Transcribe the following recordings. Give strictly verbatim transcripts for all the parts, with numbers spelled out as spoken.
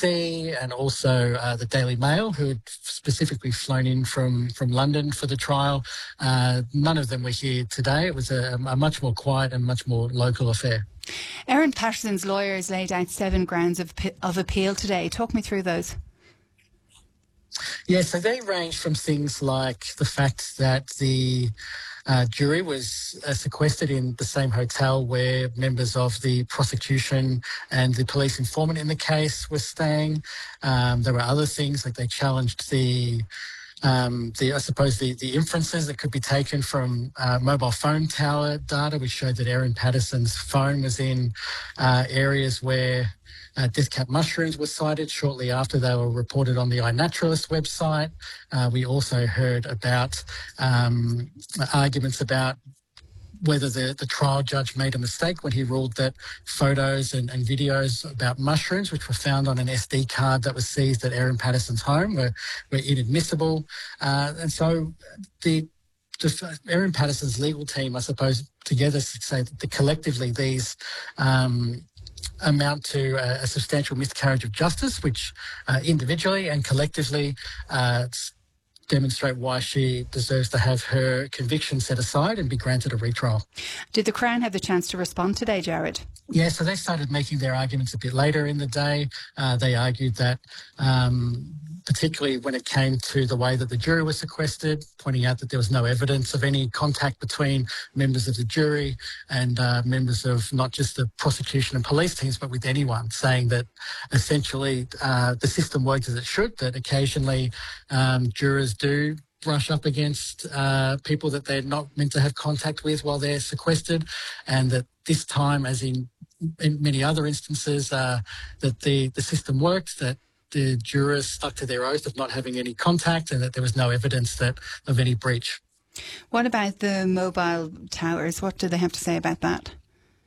C and also uh, the Daily Mail, who had specifically flown in from, from London for the trial. Uh, none of them were here today. It was a, a much more quiet and much more local affair. Erin Patterson's lawyers laid out seven grounds of, of appeal today. Talk me through those. Yeah, so they range from things like the fact that the uh, jury was uh, sequestered in the same hotel where members of the prosecution and the police informant in the case were staying. Um, there were other things like they challenged the Um, the, I suppose the, the inferences that could be taken from uh, mobile phone tower data, which showed that Erin Patterson's phone was in uh, areas where uh, death cap mushrooms were sighted shortly after they were reported on the iNaturalist website. Uh, we also heard about um, arguments about whether the, the trial judge made a mistake when he ruled that photos and, and videos about mushrooms, which were found on an S D card that was seized at Erin Patterson's home, were, were inadmissible. Uh, and so the, the Erin Patterson's legal team, I suppose, together say that collectively these um, amount to a, a substantial miscarriage of justice, which uh, individually and collectively uh, demonstrate why she deserves to have her conviction set aside and be granted a retrial. Did the Crown have the chance to respond today, Jared? Yeah, so they started making their arguments a bit later in the day. Uh, they argued that, um, particularly when it came to the way that the jury was sequestered, pointing out that there was no evidence of any contact between members of the jury and uh, members of not just the prosecution and police teams, but with anyone, saying that essentially uh, the system works as it should, that occasionally um, jurors do brush up against uh, people that they're not meant to have contact with while they're sequestered, and that this time, as in, in many other instances, uh, that the, the system worked, that the jurors stuck to their oath of not having any contact, and that there was no evidence that of any breach. What about the mobile towers? What do they have to say about that?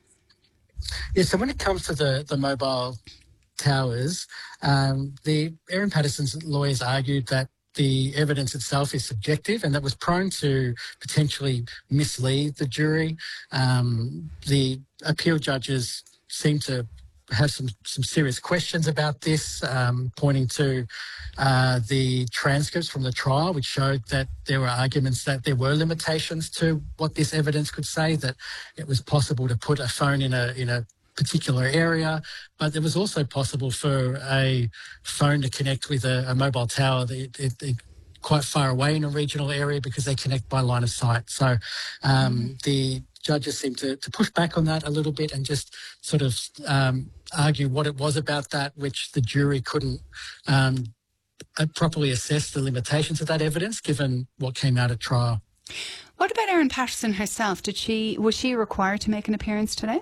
Yeah, so when it comes to the, the mobile towers, um, the Erin Patterson's lawyers argued that the evidence itself is subjective and that was prone to potentially mislead the jury. Um, the appeal judges seem to have some, some serious questions about this, um, pointing to uh, the transcripts from the trial, which showed that there were arguments that there were limitations to what this evidence could say, that it was possible to put a phone in a in a particular area, but it was also possible for a phone to connect with a, a mobile tower that it, it, quite far away in a regional area because they connect by line of sight. So um, mm. the judges seem to, to push back on that a little bit and just sort of um, argue what it was about that which the jury couldn't um, properly assess the limitations of that evidence given what came out at trial. What about Erin Patterson herself? Did she was she required to make an appearance today?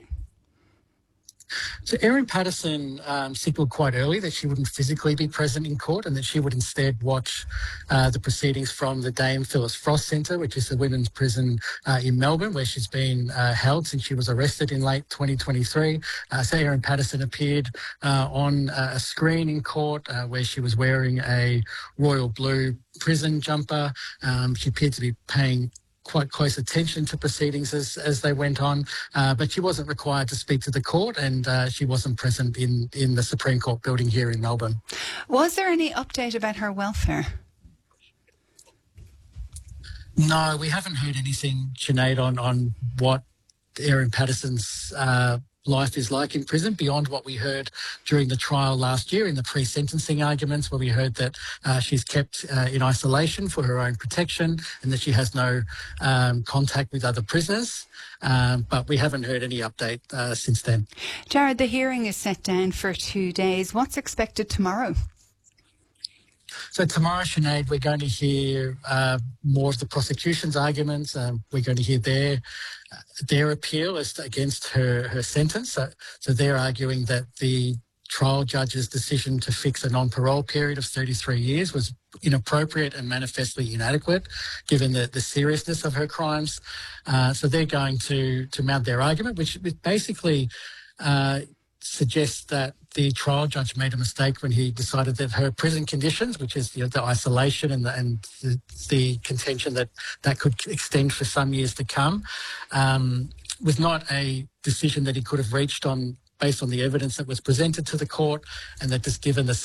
So Erin Patterson um, signalled quite early that she wouldn't physically be present in court and that she would instead watch uh, the proceedings from the Dame Phyllis Frost Centre, which is the women's prison uh, in Melbourne, where she's been uh, held since she was arrested in late twenty twenty-three. Uh, so Erin Patterson appeared uh, on uh, a screen in court uh, where she was wearing a royal blue prison jumper. Um, she appeared to be paying quite close attention to proceedings as, as they went on, uh, but she wasn't required to speak to the court and uh, she wasn't present in, in the Supreme Court building here in Melbourne. Was there any update about her welfare? No, we haven't heard anything, Sinead, on, on what Erin Patterson's uh, life is like in prison beyond what we heard during the trial last year in the pre-sentencing arguments, where we heard that uh, she's kept uh, in isolation for her own protection and that she has no um, contact with other prisoners. Um, but we haven't heard any update uh, since then. Jared, the hearing is set down for two days. What's expected tomorrow? So tomorrow, Sinead, we're going to hear uh, more of the prosecution's arguments. Um, we're going to hear their uh, their appeal as to, against her, her sentence. So, so they're arguing that the trial judge's decision to fix a non-parole period of thirty-three years was inappropriate and manifestly inadequate, given the, the seriousness of her crimes. Uh, so they're going to, to mount their argument, which basically uh, suggests that the trial judge made a mistake when he decided that her prison conditions, which is you know, the isolation and, the, and the, the contention that that could extend for some years to come, um, was not a decision that he could have reached on based on the evidence that was presented to the court, and that just given the